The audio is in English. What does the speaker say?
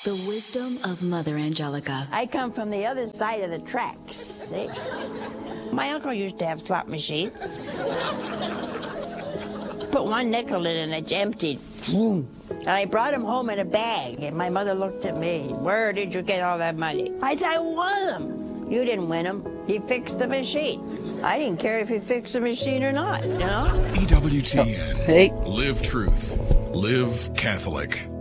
The wisdom of Mother Angelica. I come from the other side of the tracks, see? My uncle used to have slot machines. Put one nickel in and it's emptied. Boom. And I brought him home in a bag, and my mother looked at me. Where did you get all that money? I said, I won them. You didn't win them. He fixed the machine. I didn't care if he fixed the machine or not, you know? EWTN. Hey. Live truth. Live Catholic.